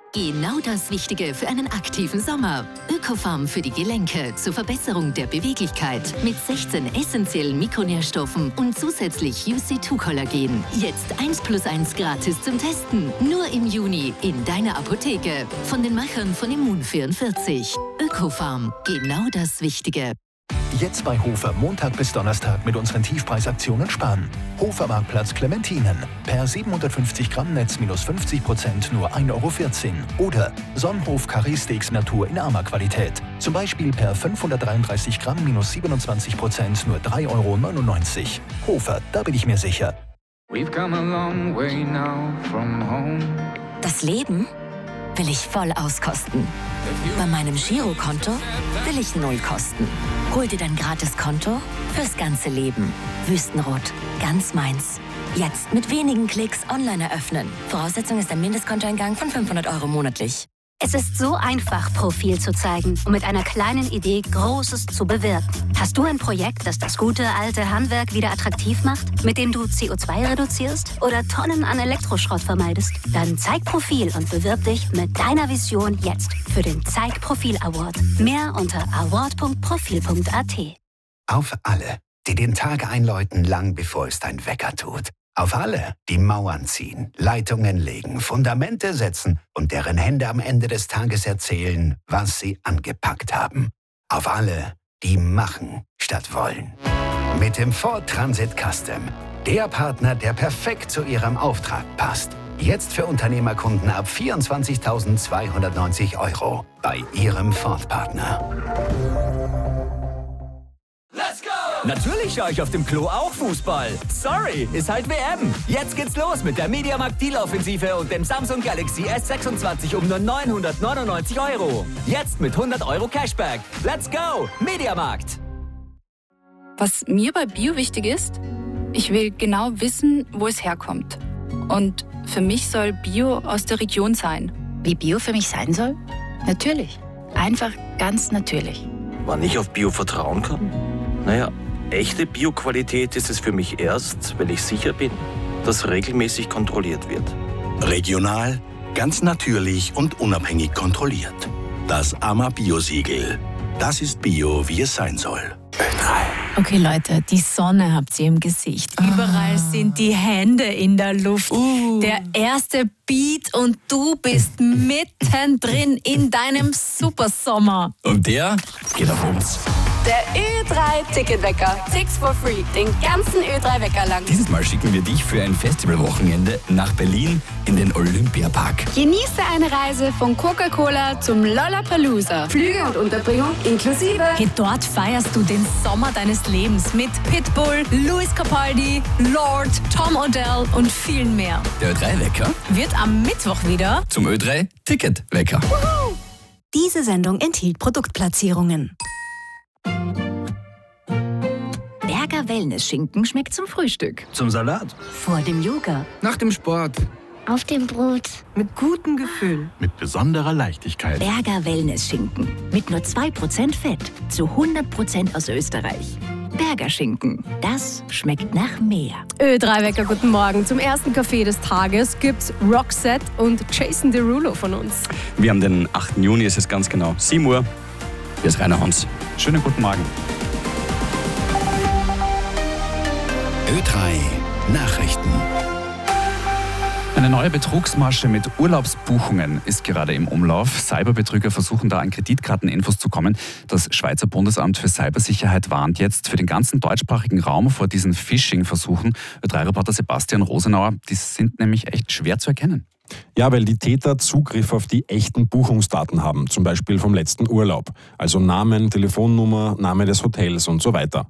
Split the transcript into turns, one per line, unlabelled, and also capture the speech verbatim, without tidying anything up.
Genau das Richtige für einen aktiven Sommer. Ökofarm für die Gelenke zur Verbesserung der Beweglichkeit mit sechzehn essentiellen Mikronährstoffen und zusätzlich U C zwei Kollagen. Jetzt eins plus eins gratis zum Testen. Nur im Juni in deiner Apotheke. Von den Machern von Immun vierundvierzig. Ökofarm. Genau das Richtige.
Jetzt bei Hofer Montag bis Donnerstag mit unseren Tiefpreisaktionen sparen. Hofer Marktplatz Clementinen. Per siebenhundertfünfzig Gramm Netz minus fünfzig Prozent nur ein Euro vierzehn. Oder Sonnenhof Carré Steaks Natur in armer Qualität. Zum Beispiel per fünfhundertdreiunddreißig Gramm minus siebenundzwanzig Prozent nur drei Euro neunundneunzig. Hofer, da bin ich mir sicher.
We've come a long way now from home.
Das Leben will ich voll auskosten. Bei meinem Girokonto will ich null kosten. Hol dir dein Gratiskonto fürs ganze Leben. Wüstenrot, ganz meins. Jetzt mit wenigen Klicks online eröffnen. Voraussetzung ist ein Mindestkontoeingang von fünfhundert Euro monatlich.
Es ist so einfach, Profil zu zeigen und mit einer kleinen Idee Großes zu bewirken. Hast du ein Projekt, das das gute alte Handwerk wieder attraktiv macht, mit dem du C O zwei reduzierst oder Tonnen an Elektroschrott vermeidest? Dann zeig Profil und bewirb dich mit deiner Vision jetzt für den Zeig Profil Award. Mehr unter award punkt profil punkt a t.
Auf alle, die den Tag einläuten, lang bevor es dein Wecker tut. Auf alle, die Mauern ziehen, Leitungen legen, Fundamente setzen und deren Hände am Ende des Tages erzählen, was sie angepackt haben. Auf alle, die machen statt wollen. Mit dem Ford Transit Custom. Der Partner, der perfekt zu Ihrem Auftrag passt. Jetzt für Unternehmerkunden ab vierundzwanzigtausendzweihundertneunzig Euro bei Ihrem Ford-Partner.
Natürlich schaue ich auf dem Klo auch Fußball. Sorry, ist halt W M. Jetzt geht's los mit der Mediamarkt Deal-Offensive und dem Samsung Galaxy S sechsundzwanzig um nur neunhundertneunundneunzig Euro. Jetzt mit hundert Euro Cashback. Let's go, Mediamarkt.
Was mir bei Bio wichtig ist, ich will genau wissen, wo es herkommt. Und für mich soll Bio aus der Region sein.
Wie Bio für mich sein soll? Natürlich. Einfach ganz natürlich.
Wann ich auf Bio vertrauen kann? Naja, echte Bio-Qualität ist es für mich erst, wenn ich sicher bin, dass regelmäßig kontrolliert wird.
Regional, ganz natürlich und unabhängig kontrolliert. Das A M A Bio-Siegel. Das ist Bio, wie es sein soll. Ö drei.
Okay, Leute, die Sonne habt ihr im Gesicht. Überall sind die Hände in der Luft. Uh. Der erste Beat und du bist mittendrin in deinem Supersommer.
Und der geht auf uns.
Der Ö drei Ticketwecker. Six for free. Den ganzen Ö drei Wecker lang.
Dieses Mal schicken wir dich für ein Festivalwochenende nach Berlin in den Olympiapark.
Genieße eine Reise von Coca-Cola zum Lollapalooza. Flüge und Unterbringung inklusive.
Hey, dort feierst du den Sommer deines Lebens mit Pitbull, Luis Capaldi, Lord, Tom Odell und vielen mehr.
Der Ö drei Wecker
wird am Mittwoch wieder
zum Ö drei Ticketwecker.
Woohoo! Diese Sendung enthielt Produktplatzierungen. Berger Wellness-Schinken schmeckt zum Frühstück.
Zum Salat.
Vor dem Yoga.
Nach dem Sport.
Auf dem Brot.
Mit gutem Gefühl.
Mit besonderer Leichtigkeit.
Berger Wellness-Schinken. Mit nur zwei Prozent Fett. Zu hundert Prozent aus Österreich. Berger Schinken. Das schmeckt nach mehr.
Ö drei Wecker, guten Morgen. Zum ersten Kaffee des Tages gibt's Roxette und Jason Derulo von uns.
Wir haben den achten Juni, es ist ganz genau sieben Uhr. Hier ist Rainer Hans.
Schönen guten Morgen.
Ö drei Nachrichten.
Eine neue Betrugsmasche mit Urlaubsbuchungen ist gerade im Umlauf. Cyberbetrüger versuchen da an Kreditkarteninfos zu kommen. Das Schweizer Bundesamt für Cybersicherheit warnt jetzt für den ganzen deutschsprachigen Raum vor diesen Phishing-Versuchen. Ö drei Reporter Sebastian Rosenauer, die sind nämlich echt schwer zu erkennen.
Ja, weil die Täter Zugriff auf die echten Buchungsdaten haben, zum Beispiel vom letzten Urlaub. Also Namen, Telefonnummer, Name des Hotels und so weiter.